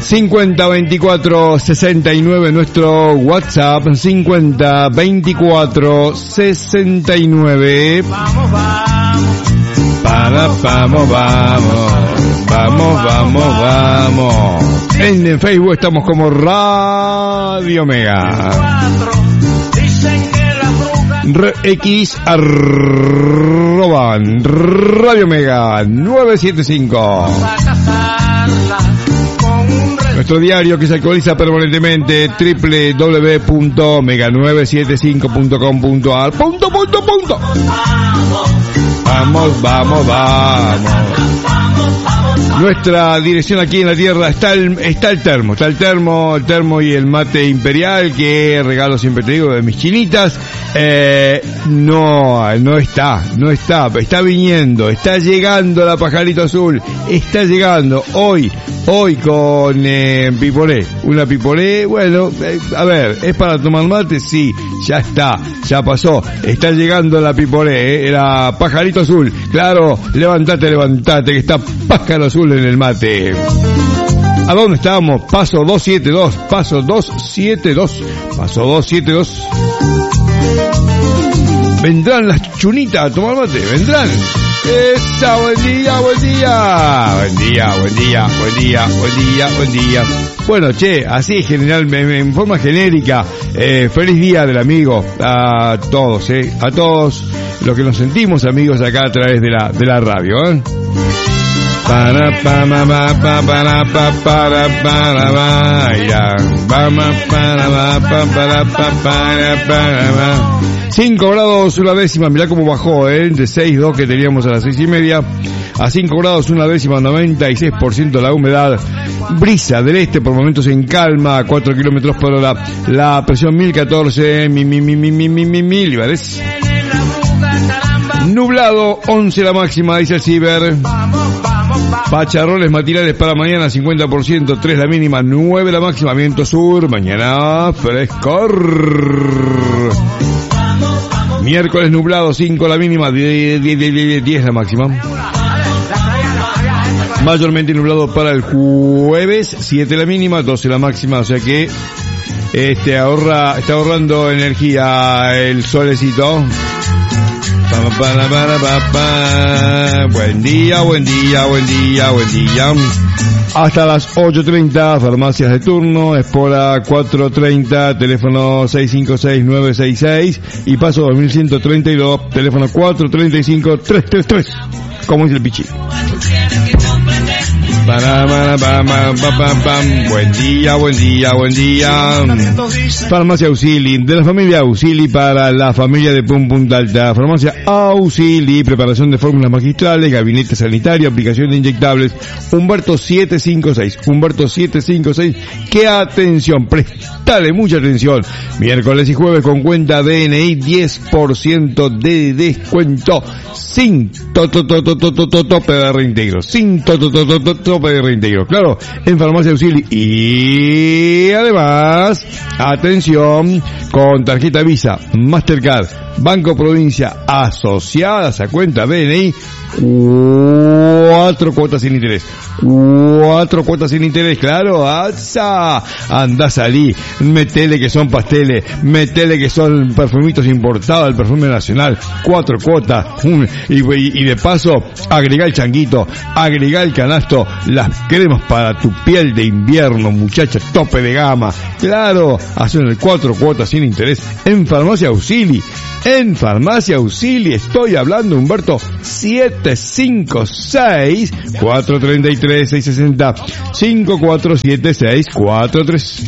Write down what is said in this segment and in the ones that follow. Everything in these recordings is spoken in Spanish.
502469 nuestro WhatsApp, 502469. Vamos. En Facebook estamos como Radio Mega. X arroba Radio Mega 975. Nuestro diario que se actualiza permanentemente, www.mega975.com.ar. Vamos. Nuestra dirección aquí en la tierra está el termo y el mate imperial, que regalo siempre te digo de mis chinitas. No está viniendo, está llegando la Pajarito Azul, está llegando hoy con pipolé, una pipolé, bueno, a ver, ¿es para tomar mate? Sí, ya pasó, está llegando la pipolé, la Pajarito Azul, claro, levantate, que está Pájaro Azul en el mate. ¿A dónde estamos? Paso 272. Vendrán las chunitas a tomar mate, vendrán. Esa, buen día. Bueno, así en forma genérica, feliz día del amigo a todos los que nos sentimos amigos acá a través de la radio, ¿eh? 5 grados una décima, mirá cómo bajó, de 6.2 que teníamos a las 6:30 a 5 grados una décima, 96% la humedad, brisa del este por momentos en calma, 4 kilómetros por hora, la presión 1014 milibares. Nublado, 11 la máxima, dice el ciber. Pacharrones matinales para mañana, 50%, 3 la mínima, 9 la máxima, viento sur, mañana frescor. Miércoles nublado, 5 la mínima, 10 la máxima. Mayormente nublado para el jueves, 7 la mínima, 12 la máxima, o sea que está ahorrando energía el solecito. Buen día. Hasta las 8:30, farmacias de turno, Espora 430, teléfono 656-966 y paso 2132, teléfono 435-333, como dice el pichi. Buen día. Farmacia Auxili, de la familia Auxili para la familia de Punta Alta. Farmacia Auxili, preparación de fórmulas magistrales, gabinete sanitario, aplicación de inyectables. Humberto 756. ¡Qué atención! Prestale mucha atención. Miércoles y jueves con cuenta DNI, 10% de descuento. Sin tope de reintegro. Claro, en Farmacia Auxili. Y además, atención, con tarjeta Visa, Mastercard, Banco Provincia asociadas a cuenta BNI, 4 cuotas sin interés. 4 cuotas sin interés, claro. Anda, salí, metele que son pasteles, metele que son perfumitos importados, el perfume nacional, 4 cuotas, y de paso, agregá el changuito, agregá el canasto, las cremas para tu piel de invierno, muchacha, tope de gama, claro, hacen el 4 cuotas sin interés en Farmacia Auxili. En Farmacia Auxili, estoy hablando, Humberto, 756-433-660, 547643.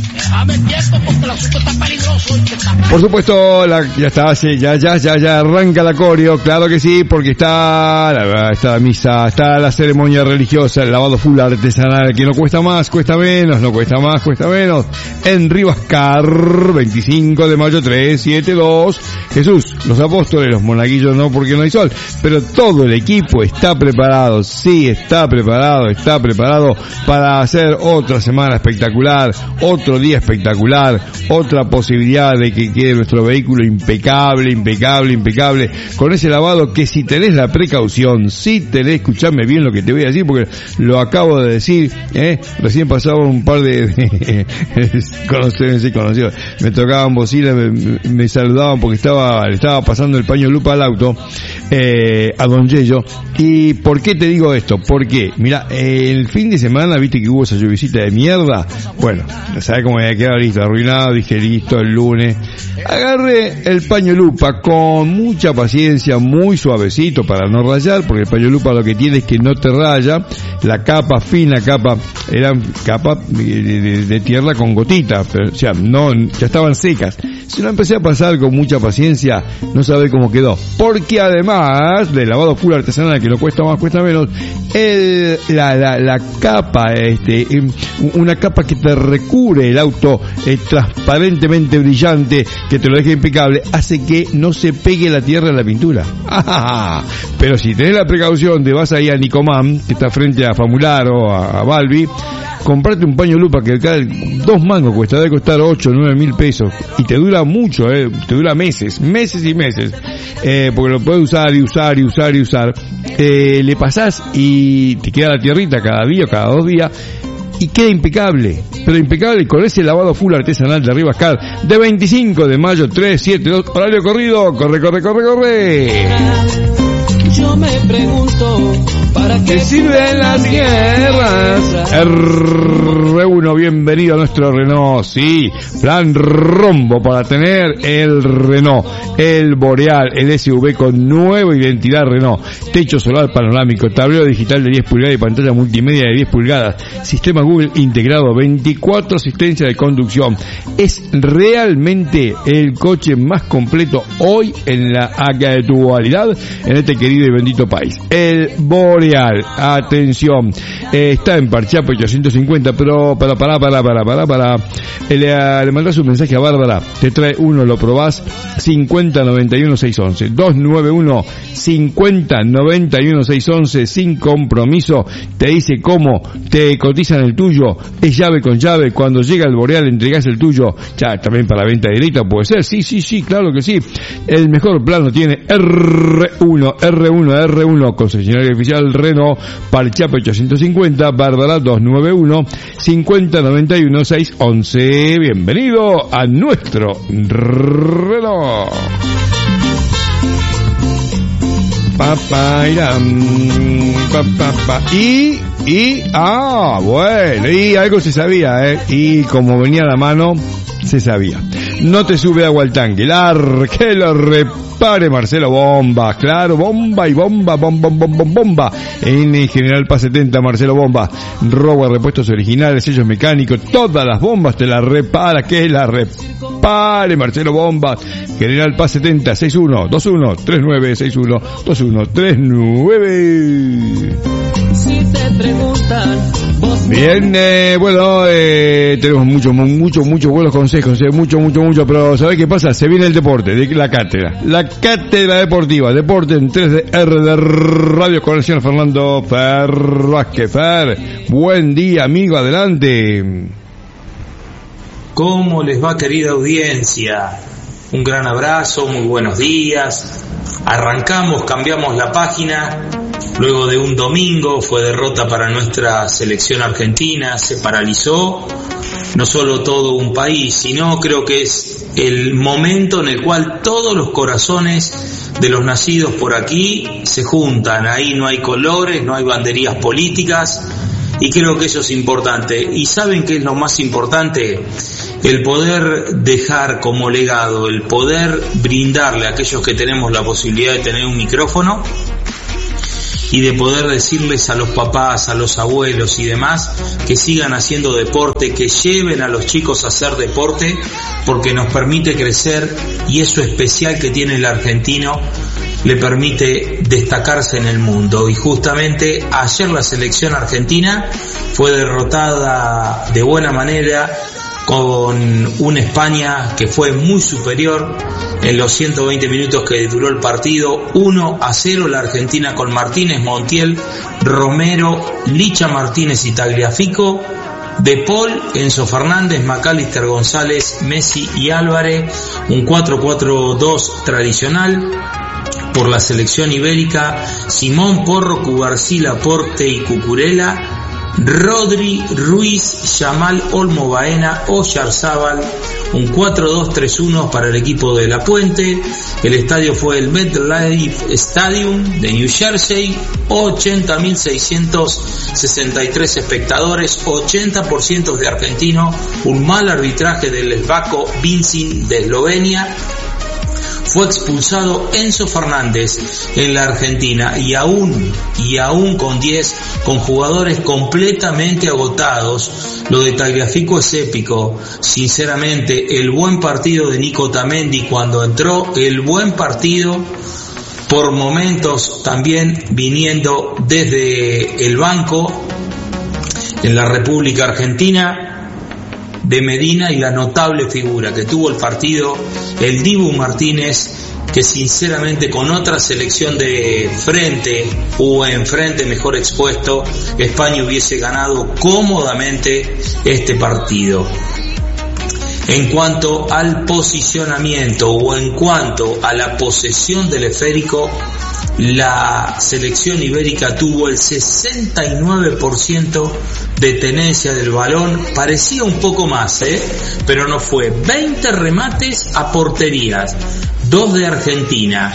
Por supuesto, ya arranca la coreo, claro que sí, porque está la misa, está la ceremonia religiosa, el lavado full artesanal, que no cuesta más, cuesta menos, en Rivascar, 25 de mayo 372, Jesús, los apóstoles, los monaguillos no, porque no hay sol, pero todo el equipo está preparado, está preparado para hacer otra semana espectacular, otro día espectacular, otra posibilidad de que quede nuestro vehículo impecable, con ese lavado que si tenés la precaución, escuchame bien lo que te voy a decir porque lo acabo de decir, recién pasaba un par de conocidos, me tocaban bocina, me saludaban porque le estaba pasando el paño lupa al auto, a Don Yello. ¿Y por qué te digo esto? Porque, mira, el fin de semana, viste que hubo esa lluvisita de mierda. Bueno, ¿sabés cómo me había quedado listo? Arruinado, dije listo, el lunes. Agarré el paño lupa con mucha paciencia, muy suavecito para no rayar, porque el paño lupa lo que tiene es que no te raya. La capa, fina capa, eran capas de tierra con gotitas, pero, o sea, no, ya estaban secas. Si lo empecé a pasar con mucha paciencia, no sabés cómo quedó. Porque además del lavado full artesanal, que no cuesta más, cuesta menos, la capa, una capa que te recubre el auto, transparentemente brillante, que te lo deje impecable, hace que no se pegue la tierra en la pintura. Pero si tenés la precaución, te vas ahí a Nicomán, que está frente a Famular o a Balbi, comprate un paño lupa que cada 2 mangos cuesta, debe costar 8 o 9 mil pesos, y te dura mucho, te dura meses y meses, porque lo puedes usar y usar, le pasás y te queda la tierrita cada día o cada 2 días, y queda impecable, pero impecable con ese lavado full artesanal de Rivascar, de 25 de mayo, 372, horario corrido, corre. Yo me pregunto, ¿para qué sirven las guerras? R1, bienvenido a nuestro Renault, sí, plan rombo para tener el Renault, el Boreal, el SUV con nueva identidad Renault, techo solar panorámico, tablero digital de 10 pulgadas y pantalla multimedia de 10 pulgadas, sistema Google integrado, 24 asistencia de conducción. Es realmente el coche más completo hoy en la actualidad en este querido y bendito país. El Boreal, atención, está en Parchapo 850, pero para. Le mandás un mensaje a Bárbara, te trae uno, lo probás, 5091-611, 291-5091-611, sin compromiso, te dice cómo te cotizan el tuyo, es llave con llave, cuando llega el Boreal entregás el tuyo, ya también para venta directa puede ser, sí, claro que sí, el mejor plano tiene R1, concesionario oficial Renault, Parchapo 850, Bárbara 291-5091-611. Bienvenido a nuestro Renault. Bueno, y algo se sabía, y como venía a la mano, se sabía. No te sube agua al tanque, que lo repare Marcelo Bomba, claro, bomba. En General Paz 70, Marcelo Bomba, robo de repuestos originales, sellos mecánicos, todas las bombas te las repara, que la repare Marcelo Bomba, General Paz 70, 612139, 612139. Si te preguntan, bien, bueno, tenemos muchos buenos consejos, mucho, pero ¿sabés qué pasa? Se viene el deporte, de la cátedra deportiva, deporte en 3DR de Radio Conexión, Fernando Vázquez. Buen día, amigo, adelante. ¿Cómo les va, querida audiencia? Un gran abrazo, muy buenos días. Cambiamos la página. Luego de un domingo fue derrota para nuestra selección argentina, se paralizó no solo todo un país, sino creo que es el momento en el cual todos los corazones de los nacidos por aquí se juntan. Ahí no hay colores, no hay banderías políticas, y creo que eso es importante. ¿Y saben qué es lo más importante? El poder dejar como legado, el poder brindarle a aquellos que tenemos la posibilidad de tener un micrófono y de poder decirles a los papás, a los abuelos y demás que sigan haciendo deporte, que lleven a los chicos a hacer deporte, porque nos permite crecer, y eso especial que tiene el argentino le permite destacarse en el mundo. Y justamente ayer la selección argentina fue derrotada de buena manera con una España que fue muy superior en los 120 minutos que duró el partido. 1-0 la Argentina, con Martínez, Montiel, Romero, Licha Martínez y Tagliafico De Paul, Enzo Fernández, McAllister, González, Messi y Álvarez. Un 4-4-2 tradicional. Por la selección ibérica, Simón, Porro, Cubarsí, Laporte y Cucurella. Rodri, Ruiz, Yamal, Olmo, Baena, Oyarzábal. Un 4-2-3-1 para el equipo de La Puente. El estadio fue el MetLife Stadium de New Jersey. 80.663 espectadores, 80% de argentinos. Un mal arbitraje del eslovaco Vincin de Eslovenia. Fue expulsado Enzo Fernández en la Argentina y aún con 10, con jugadores completamente agotados. Lo de Tagliafico es épico. Sinceramente, el buen partido de Nico Otamendi cuando entró, el buen partido por momentos también viniendo desde el banco en la República Argentina, de Medina, y la notable figura que tuvo el partido, el Dibu Martínez, que sinceramente con otra selección de frente o enfrente mejor expuesto, España hubiese ganado cómodamente este partido. En cuanto al posicionamiento o en cuanto a la posesión del esférico, la selección ibérica tuvo el 69% de tenencia del balón. Parecía un poco más, pero no fue. 20 remates a porterías, 2 de Argentina.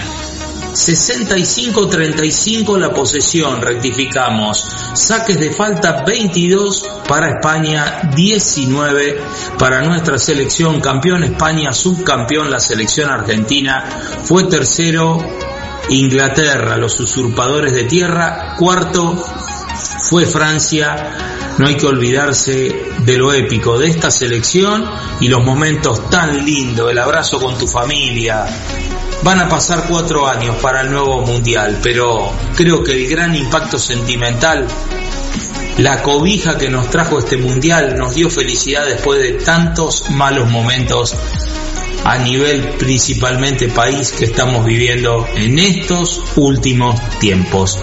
65-35 la posesión, rectificamos. Saques de falta 22 para España, 19 para nuestra selección. Campeón España, subcampeón la selección argentina. Fue tercero Inglaterra, los usurpadores de tierra. Cuarto fue Francia. No hay que olvidarse de lo épico de esta selección y los momentos tan lindos, el abrazo con tu familia. Van a pasar 4 años para el nuevo mundial, pero creo que el gran impacto sentimental, la cobija que nos trajo este mundial, nos dio felicidad después de tantos malos momentos a nivel principalmente país que estamos viviendo en estos últimos tiempos.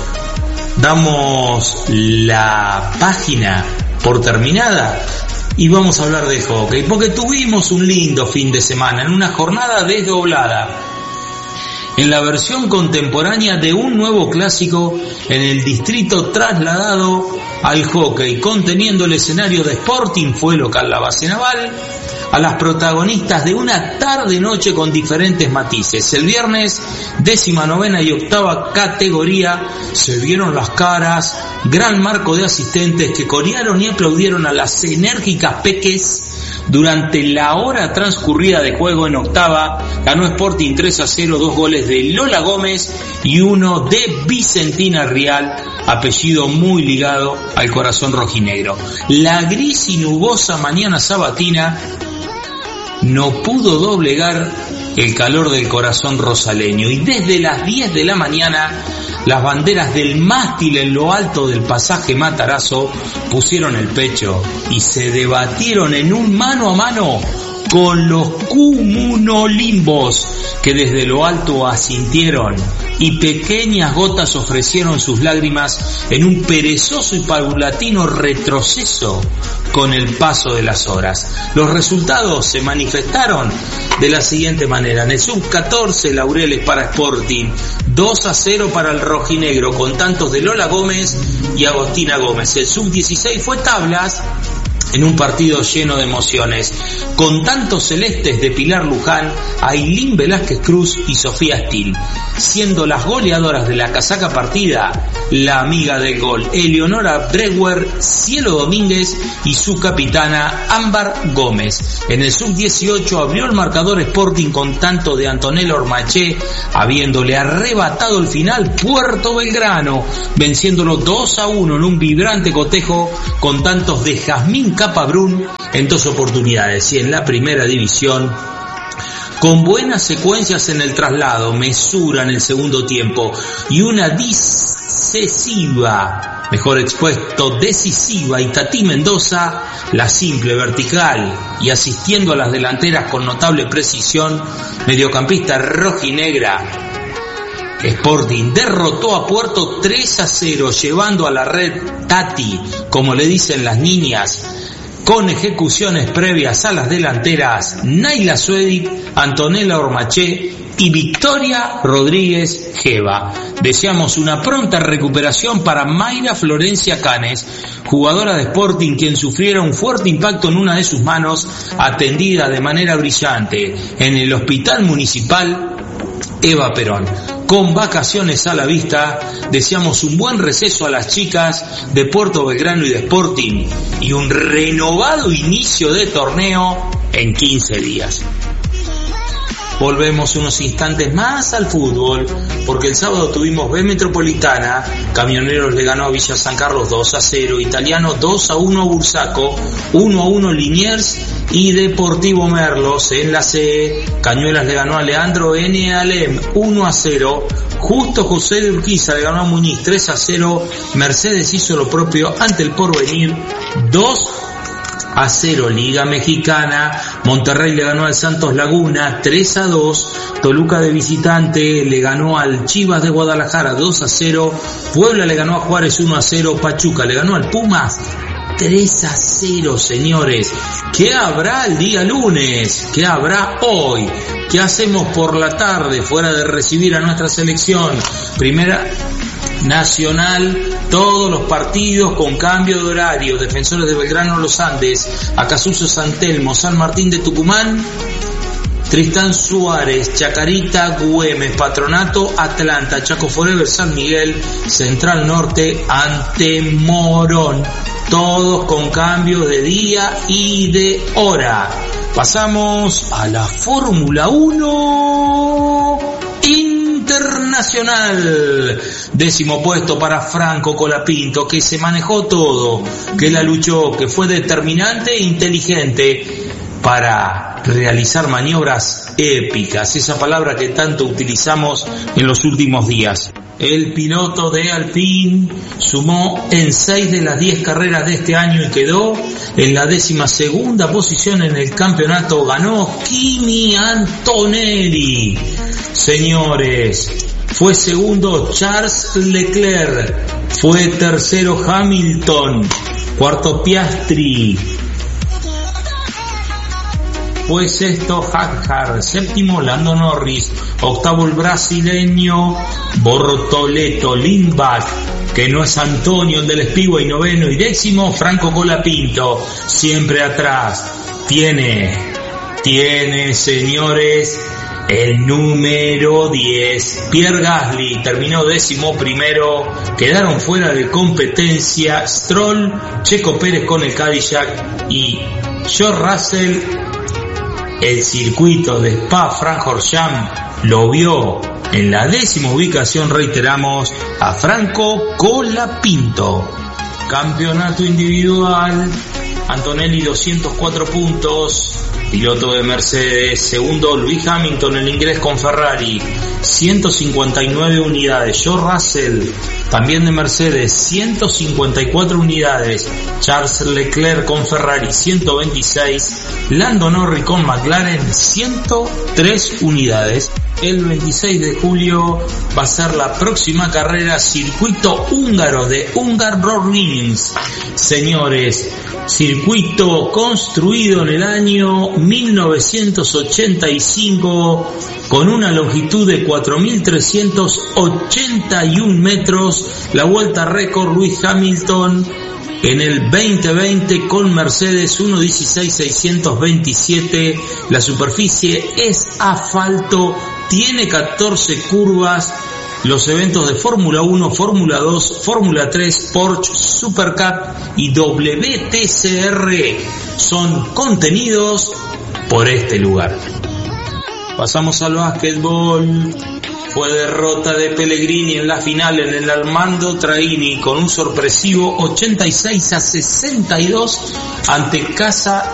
Damos la página por terminada y vamos a hablar de hockey, porque tuvimos un lindo fin de semana en una jornada desdoblada, en la versión contemporánea de un nuevo clásico en el distrito trasladado al hockey, conteniendo el escenario de Sporting, fue local la base naval, a las protagonistas de una tarde-noche con diferentes matices. El viernes, 19ª y 8ª categoría, se vieron las caras, gran marco de asistentes que corearon y aplaudieron a las enérgicas Peques. Durante la hora transcurrida de juego en octava, ganó Sporting 3-0, 2 goles de Lola Gómez y 1 de Vicentina Rial, apellido muy ligado al corazón rojinegro. La gris y nubosa mañana sabatina no pudo doblegar el calor del corazón rosaleño, y desde las 10 de la mañana las banderas del mástil en lo alto del pasaje Matarazzo pusieron el pecho y se debatieron en un mano a mano con los cumulonimbos, que desde lo alto asintieron y pequeñas gotas ofrecieron sus lágrimas en un perezoso y paulatino retroceso con el paso de las horas. Los resultados se manifestaron de la siguiente manera: en el sub-14, Laureles para Sporting, 2-0 para el rojinegro, con tantos de Lola Gómez y Agostina Gómez. El sub-16 fue tablas en un partido lleno de emociones, con tantos celestes de Pilar Luján, Ailín Velázquez Cruz y Sofía Stil, siendo las goleadoras de la casaca partida la amiga del gol, Eleonora Brewer, Cielo Domínguez, y su capitana Ámbar Gómez. En el sub-18 abrió el marcador Sporting con tanto de Antonella Ormaché, habiéndole arrebatado el final Puerto Belgrano, venciéndolo 2-1 en un vibrante cotejo con tantos de Jazmín Capabrún en 2 oportunidades. Y en la primera división, con buenas secuencias en el traslado, mesura en el segundo tiempo y una decisiva, mejor expuesto, decisiva, Itatí Mendoza, la simple vertical y asistiendo a las delanteras con notable precisión, mediocampista rojinegra, Sporting derrotó a Puerto 3-0, llevando a la red Tati, como le dicen las niñas, con ejecuciones previas a las delanteras Naila Suedic, Antonella Ormaché y Victoria Rodríguez Geva. Deseamos una pronta recuperación para Mayra Florencia Canes, jugadora de Sporting, quien sufriera un fuerte impacto en una de sus manos, atendida de manera brillante en el Hospital Municipal Eva Perón. Con vacaciones a la vista, deseamos un buen receso a las chicas de Puerto Belgrano y de Sporting y un renovado inicio de torneo en 15 días. Volvemos unos instantes más al fútbol, porque el sábado tuvimos B Metropolitana, Camioneros le ganó a Villa San Carlos 2-0, Italiano 2-1 a Bursaco, 1-1 Liniers y Deportivo Merlos. En la C, Cañuelas le ganó a Leandro N. Alem 1-0, Justo José de Urquiza le ganó a Muñiz 3-0, Mercedes hizo lo propio ante el Porvenir 2-0. Liga Mexicana, Monterrey le ganó al Santos Laguna 3-2, Toluca de visitante le ganó al Chivas de Guadalajara 2-0, Puebla le ganó a Juárez 1-0, Pachuca le ganó al Pumas 3-0, señores. ¿Qué habrá el día lunes? ¿Qué habrá hoy? ¿Qué hacemos por la tarde fuera de recibir a nuestra selección? Primera Nacional, todos los partidos con cambio de horario. Defensores de Belgrano Los Andes, Acasuso San Telmo, San Martín de Tucumán, Tristán Suárez, Chacarita Güemes, Patronato Atlanta, Chaco Forever San Miguel, Central Norte ante Morón. Todos con cambio de día y de hora. Pasamos a la Fórmula 1 internacional. 10º puesto para Franco Colapinto, que se manejó todo, que la luchó, que fue determinante e inteligente para realizar maniobras épicas, esa palabra que tanto utilizamos en los últimos días. El piloto de Alpine sumó en 6 de las 10 carreras de este año y quedó en la 12ª posición en el campeonato. Ganó Kimi Antonelli. Señores, fue segundo Charles Leclerc, fue tercero Hamilton, cuarto Piastri, fue sexto Hadjar, séptimo Lando Norris, octavo el brasileño Bortoleto Lindbach, que no es Antonio el del Speedway, noveno, y décimo Franco Colapinto, siempre atrás. Tiene, señores, el número 10, Pierre Gasly, terminó 11º, quedaron fuera de competencia Stroll, Checo Pérez con el Cadillac y George Russell. El circuito de Spa-Francorchamps lo vio en la 10ª ubicación, reiteramos, a Franco Colapinto. Campeonato individual, Antonelli 204 puntos, piloto de Mercedes. Segundo Lewis Hamilton, el inglés, con Ferrari, 159 unidades. George Russell, también de Mercedes, 154 unidades. Charles Leclerc con Ferrari, 126. Lando Norris con McLaren, 103 unidades. El 26 de julio va a ser la próxima carrera, circuito húngaro de Hungaroring. Señores, circuito construido en el año 1985 con una longitud de 4.381 metros. La vuelta récord Lewis Hamilton en el 2020 con Mercedes, 1.16.627. La superficie es asfalto, tiene 14 curvas. Los eventos de Fórmula 1, Fórmula 2, Fórmula 3, Porsche, Supercup y WTCR son contenidos por este lugar. Pasamos al básquetbol. Fue derrota de Pellegrini en la final en el Armando Traini con un sorpresivo 86-62 ante Casa